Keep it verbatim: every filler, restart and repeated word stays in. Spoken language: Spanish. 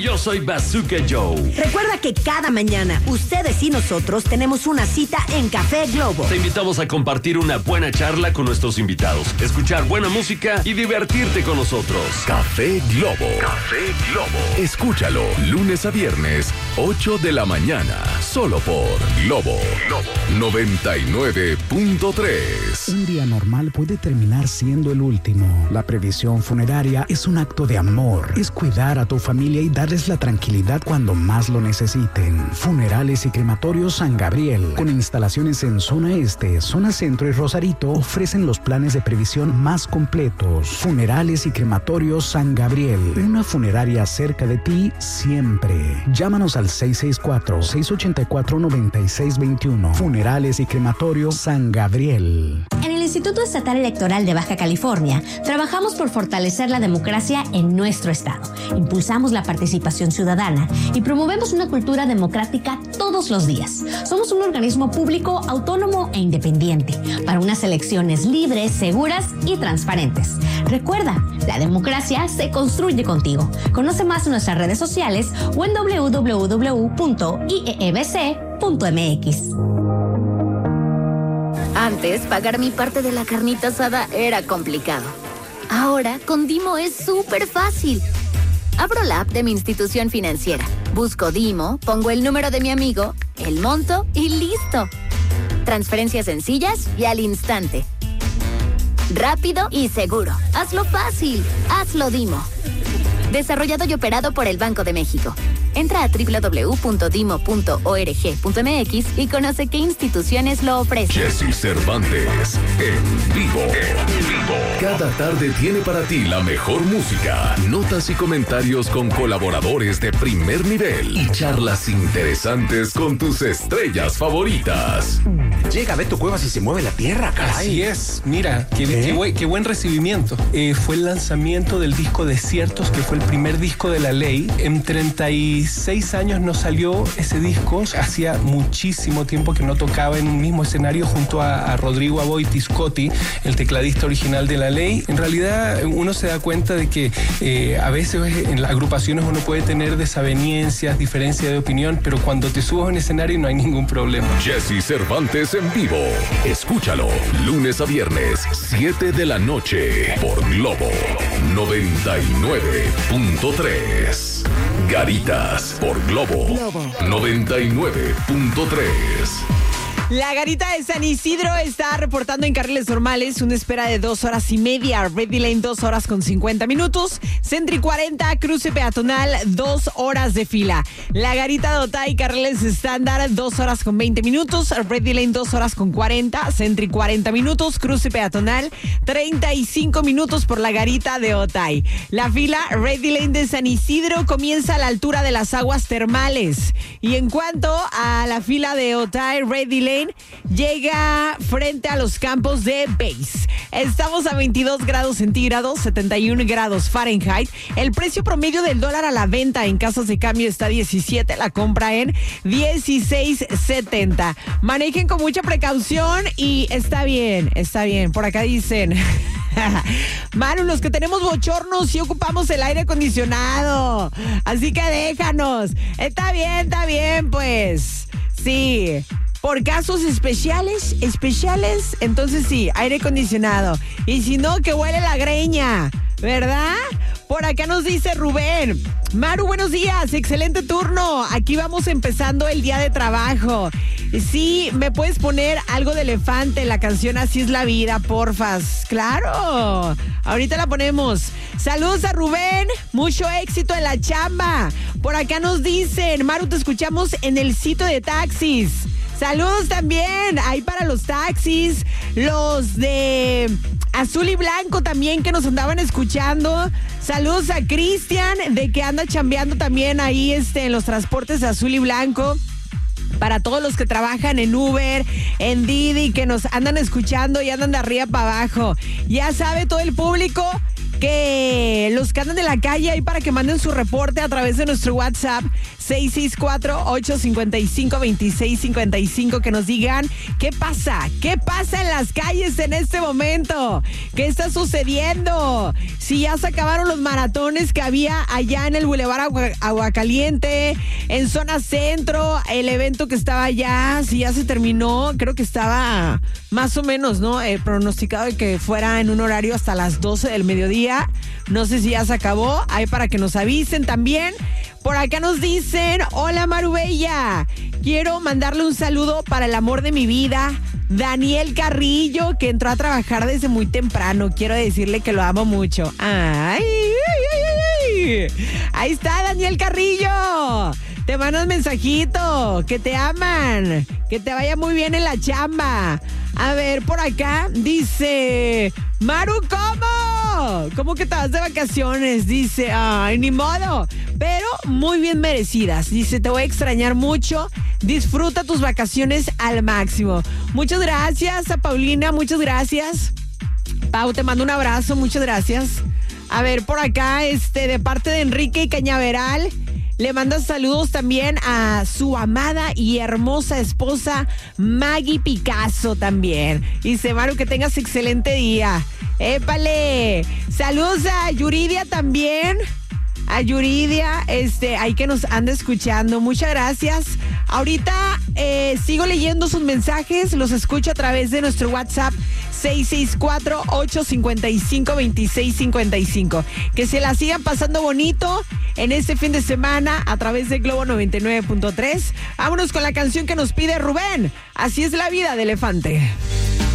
Yo soy Bazooka Joe. Recuerda que cada mañana ustedes y nosotros tenemos una cita en Café Globo. Te invitamos a compartir una buena charla con nuestros invitados, escuchar buena música y divertirte con nosotros. Café Globo. Café Globo. Escúchalo lunes a viernes, ocho de la mañana, solo por Globo. Globo noventa y nueve punto tres. Un día normal puede terminar siendo el último. La previsión funeraria es un acto de amor. Es cuidar a tu familia y darles la tranquilidad cuando más lo necesiten. Funerales y Crematorios San Gabriel, con instalaciones en zona este, zona centro y Rosarito, ofrecen los planes de previsión más completos. Funerales y Crematorios San Gabriel, una funeraria cerca de ti siempre. Llámanos al seis seis cuatro, seis ocho cuatro, nueve seis dos uno. Funerales y Crematorios San Gabriel. En el Instituto Estatal Electoral de Baja California, trabajamos por fortalecer la democracia en nuestro estado. Impulsamos la participación ciudadana y promovemos una cultura democrática todos los días. Somos un organismo público, autónomo e independiente para unas elecciones libres, seguras y transparentes. Recuerda, la democracia se construye contigo. Conoce más en nuestras redes sociales o en doble u doble u doble u punto i e e b c punto m x. Antes, pagar mi parte de la carnita asada era complicado. Ahora, con Dimo es súper fácil. Abro la app de mi institución financiera, busco Dimo, pongo el número de mi amigo, el monto y listo. Transferencias sencillas y al instante. Rápido y seguro. Hazlo fácil. Hazlo Dimo. Desarrollado y operado por el Banco de México. Entra a doble u doble u doble u punto dimo punto org punto m x y conoce qué instituciones lo ofrecen. Jesse Cervantes, en vivo. En vivo. Cada tarde tiene para ti la mejor música, notas y comentarios con colaboradores de primer nivel y charlas interesantes con tus estrellas favoritas. Llega Beto Cuevas y se mueve la tierra, caray. Así es, mira, qué, ¿Eh? qué, buen, qué buen recibimiento. Eh, fue el lanzamiento del disco Desiertos, que fue el primer disco de La Ley. En treinta y seis años no salió ese disco. Hacía muchísimo tiempo que no tocaba en un mismo escenario junto a, a Rodrigo Aboiti Scotti, el tecladista original de La Ley. En realidad uno se da cuenta de que eh, a veces en las agrupaciones uno puede tener desavenencias, diferencias de opinión, pero cuando te subes a un escenario no hay ningún problema. Jesse Cervantes en vivo. Escúchalo lunes a viernes, siete de la noche, por Globo noventa y nueve punto tres. Garitas por Globo, Globo noventa y nueve punto tres. La Garita de San Isidro está reportando en carriles normales una espera de dos horas y media. Ready Lane, dos horas con cincuenta minutos. Sentry cuarenta, cruce peatonal, dos horas de fila. La Garita de Otay, carriles estándar, dos horas con veinte minutos. Ready Lane, dos horas con cuarenta. Sentry cuarenta minutos. Cruce peatonal, treinta y cinco minutos por la Garita de Otay. La fila Ready Lane de San Isidro comienza a la altura de las aguas termales. Y en cuanto a la fila de Otay, Ready Lane llega frente a los campos de Base. Estamos a veintidós grados centígrados, setenta y un grados Fahrenheit. El precio promedio del dólar a la venta en casas de cambio está a diecisiete, la compra en dieciséis setenta. Manejen con mucha precaución y está bien, está bien. Por acá dicen... Manu, los que tenemos bochornos sí ocupamos el aire acondicionado, así que déjanos. Está bien, está bien, pues. Sí. Por casos especiales, especiales, entonces sí, aire acondicionado. Y si no, que huele la greña, ¿verdad? Por acá nos dice Rubén. Maru, buenos días, excelente turno. Aquí vamos empezando el día de trabajo. Sí, ¿me puedes poner algo de Elefante, la canción Así es la vida, porfas? Claro, ahorita la ponemos. Saludos a Rubén, mucho éxito en la chamba. Por acá nos dicen, Maru, te escuchamos en el sitio de taxis. Saludos también, ahí para los taxis, los de Azul y Blanco también que nos andaban escuchando. Saludos a Cristian, de que anda chambeando también ahí este, en los transportes de Azul y Blanco. Para todos los que trabajan en Uber, en Didi, que nos andan escuchando y andan de arriba para abajo. Ya sabe todo el público que los que andan de la calle ahí para que manden su reporte a través de nuestro WhatsApp seis seis cuatro, ocho cinco cinco, dos seis cinco cinco, que nos digan qué pasa, qué pasa en las calles en este momento, qué está sucediendo, si ya se acabaron los maratones que había allá en el Boulevard Agua, Aguacaliente, en zona centro, el evento que estaba allá, si ya se terminó, creo que estaba más o menos, ¿no? Eh, pronosticado de que fuera en un horario hasta las doce del mediodía. No sé si ya se acabó, ahí para que nos avisen también. Por acá nos dicen, hola Marubella, quiero mandarle un saludo para el amor de mi vida, Daniel Carrillo, que entró a trabajar desde muy temprano. Quiero decirle que lo amo mucho. Ay, ay, ay, ay. Ahí está Daniel Carrillo. Te mandan mensajito, que te aman, que te vaya muy bien en la chamba. A ver, por acá dice, Maru, ¿cómo? ¿Cómo que te vas de vacaciones? Dice, ay, ni modo, pero muy bien merecidas. Dice, te voy a extrañar mucho, disfruta tus vacaciones al máximo. Muchas gracias a Paulina, muchas gracias. Pau, te mando un abrazo, muchas gracias. A ver, por acá, este, de parte de Enrique y Cañaveral, le manda saludos también a su amada y hermosa esposa Maggie Picasso también. Dice, Maru, que tengas excelente día. ¡Épale! Saludos a Yuridia también. A Yuridia, este, ahí que nos anda escuchando. Muchas gracias. Ahorita eh, sigo leyendo sus mensajes. Los escucho a través de nuestro WhatsApp seis seis cuatro, ocho cinco cinco, dos seis cinco cinco. Que se la sigan pasando bonito en este fin de semana a través de Globo noventa y nueve punto tres. Vámonos con la canción que nos pide Rubén. Así es la vida de elefante.